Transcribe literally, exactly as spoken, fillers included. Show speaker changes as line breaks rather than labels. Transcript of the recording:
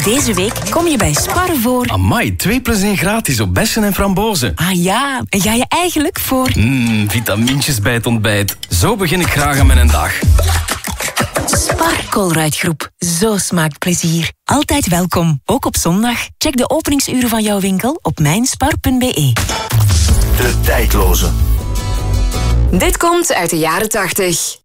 Deze week kom je bij Spar voor...
Amai, twee plus één gratis op bessen en frambozen.
Ah ja, en ga je eigenlijk voor...
Mmm, vitamintjes bij het ontbijt. Zo begin ik graag aan mijn dag.
Spar Colruyt-groep. Zo smaakt plezier. Altijd welkom, ook op zondag. Check de openingsuren van jouw winkel op mijnspar punt be.
De tijdloze.
Dit komt uit de jaren tachtig.